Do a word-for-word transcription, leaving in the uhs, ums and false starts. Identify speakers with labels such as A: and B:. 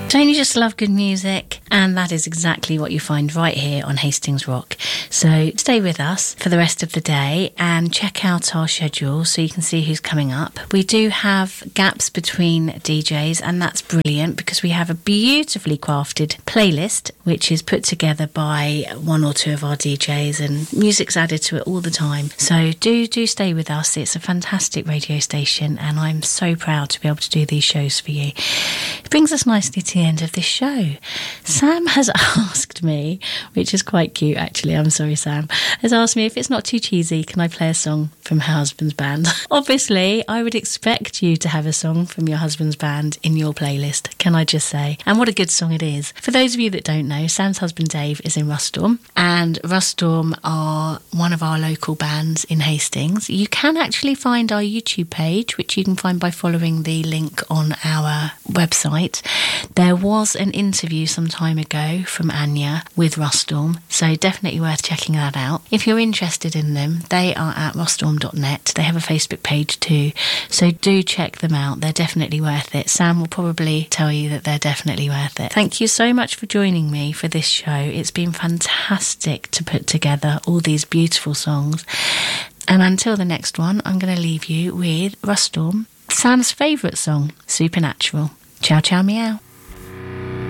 A: Don't you just love good music? And that is exactly what you find right here on Hastings Rock. So stay with us for the rest of the day and check out our schedule so you can see who's coming up. We do have gaps between D Js, and that's brilliant because we have a beautifully crafted playlist which is put together by one or two of our D Js, and music's added to it all the time. So do do stay with us. It's a fantastic radio station and I'm so proud to be able to do these shows for you. It brings us nicely to the end of this show. Sam has asked me, which is quite cute actually, I'm sorry Sam, has asked me if it's not too cheesy, can I play a song from her husband's band? Obviously, I would expect you to have a song from your husband's band in your playlist, can I just say? And what a good song it is. For those of you that don't know, Sam's husband Dave is in Rustorm, and Rustorm are one of our local bands in Hastings. You can actually find our YouTube page, which you can find by following the link on our website. There was an interview some time ago from Anya with Rustorm, so definitely worth checking that out. If you're interested in them, they are at rustorm dot net. They have a Facebook page too, so do check them out. They're definitely worth it. Sam will probably tell you that they're definitely worth it. Thank you so much for joining me for this show. It's been fantastic to put together all these beautiful songs. And until the next one, I'm going to leave you with Rustorm, Sam's favourite song, Supernatural. Ciao, ciao, meow.